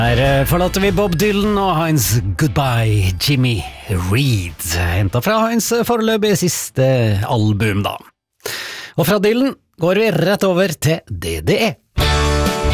Her forlater vi Bob Dylan og hans Goodbye Jimmy Reed, hentet fra hans foreløpig siste album da. Og fra Dylan går vi rett over til DDE.